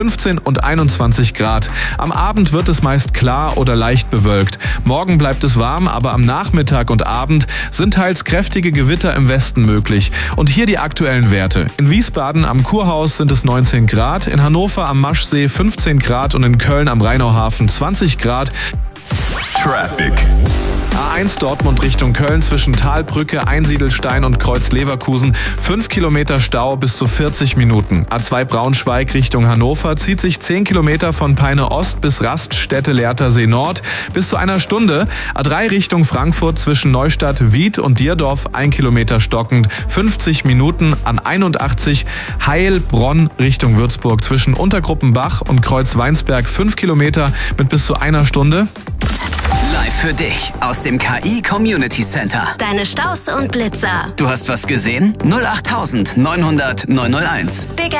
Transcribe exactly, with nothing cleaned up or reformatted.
fünfzehn und einundzwanzig Grad. Am Abend wird es meist klar oder leicht bewölkt. Morgen bleibt es warm, aber am Nachmittag und Abend sind teils kräftige Gewitter im Westen möglich. Und hier die aktuellen Werte. In Wiesbaden am Kurhaus sind es neunzehn Grad, in Hannover am Maschsee fünfzehn Grad und in Köln am Rheinauhafen zwanzig Grad. Traffic. A eins Dortmund Richtung Köln zwischen Talbrücke, Einsiedelstein und Kreuz Leverkusen. fünf Kilometer Stau bis zu vierzig Minuten. A zwei Braunschweig Richtung Hannover zieht sich zehn Kilometer von Peine Ost bis Raststätte Lehrtersee Nord bis zu einer Stunde. A drei Richtung Frankfurt zwischen Neustadt, Wied und Dierdorf ein Kilometer stockend, fünfzig Minuten. An einundachtzig Heilbronn Richtung Würzburg zwischen Untergruppenbach und Kreuz Weinsberg fünf Kilometer mit bis zu einer Stunde. Live für dich aus dem K I Community Center. Deine Staus und Blitzer. Du hast was gesehen? null acht neun null null neun null eins. Big